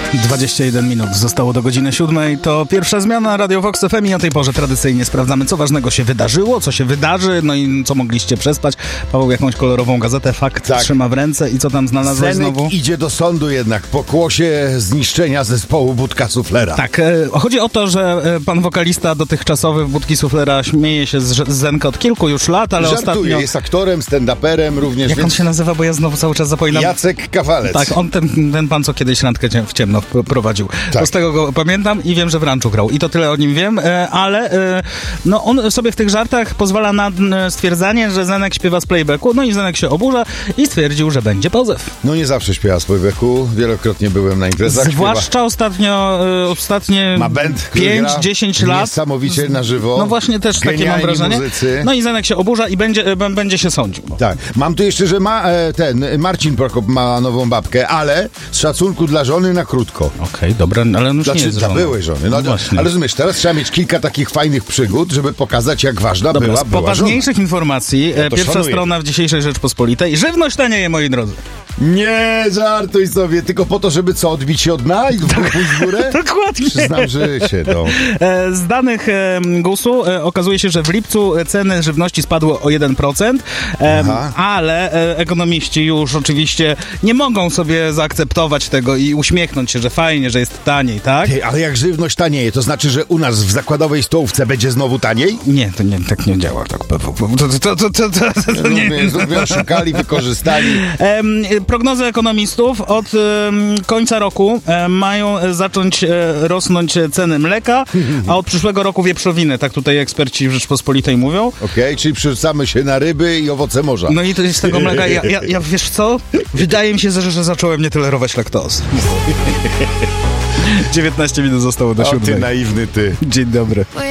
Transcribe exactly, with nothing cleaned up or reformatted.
dwadzieścia jeden minut zostało do godziny siódmej. To pierwsza zmiana Radio Vox F M i o tej porze tradycyjnie sprawdzamy, co ważnego się wydarzyło, co się wydarzy, no i co mogliście przespać. Paweł jakąś kolorową gazetę Fakt tak. trzyma w ręce i co tam znalazłeś Zenek znowu? idzie do sądu jednak po kłosie zniszczenia zespołu Budka Suflera. Tak, e, chodzi o to, że e, pan wokalista dotychczasowy Budki Suflera śmieje się z, z Zenka od kilku już lat, ale Żartuje, ostatnio... jest aktorem, stand-uperem również. Jak więc... on się nazywa, bo ja znowu cały czas zapominam. Jacek Kawalec. Tak, on ten, ten pan, co kiedyś randkę w ciemno prowadził. Tak. To z tego go pamiętam i wiem, że w ranczu grał. I to tyle o nim wiem, ale no on sobie w tych żartach pozwala na stwierdzanie, że Zenek śpiewa z playbacku, no i Zenek się oburza i stwierdził, że będzie pozew. No nie zawsze śpiewa z playbacku, wielokrotnie byłem na imprezach. Zwłaszcza śpiewa... ostatnio, ostatnie Ma band, pięć dziesięć lat. Niesamowicie na żywo. No właśnie też takie mam wrażenie. Muzycy. No i Zenek się oburza i będzie, będzie się sądził. Tak. Mam tu jeszcze, że ma ten Marcin Prokop ma nową babkę, ale z szacunku dla żony na krótko. Okej, okay, dobra, ale on już znaczy, nie jest dla żoną. byłej żony. No, no ale rozumiesz, teraz trzeba mieć kilka takich fajnych przygód, żeby pokazać, jak ważna dobra, była, z była poważniejszych żona. informacji, No pierwsza szanuję. strona w dzisiejszej Rzeczpospolitej. Żywność tanieje, moi drodzy. Nie, żartuj sobie, tylko po to, żeby co, odbić się od dna i pójść w górę? Dokładnie. Przyznam życie, no. Z danych gusu okazuje się, że w lipcu ceny żywności spadły o jeden procent, Aha. ale ekonomiści już oczywiście nie mogą sobie zaakceptować tego i uśmiechnąć się, że fajnie, że jest taniej, tak? Ty, ale jak żywność tanieje, to znaczy, że u nas w zakładowej stołówce będzie znowu taniej? Nie, to nie, tak nie działa. Tak, to, to, to, to, to, to, to nie. Znów oszukali, wykorzystali. Um, prognozy ekonomistów od um, końca roku um, mają zacząć um, rosnąć ceny mleka, a od przyszłego roku wieprzowiny. Tak tutaj eksperci w Rzeczpospolitej mówią. Okej, okay, czyli przerzucamy się na ryby i owoce morza. No i to jest z tego mleka. Ja, ja, ja wiesz co? Wydaje mi się, że, że zacząłem nie tolerować laktozy. dziewiętnaście minut zostało do siódmej. O, ty naiwny ty. Dzień dobry.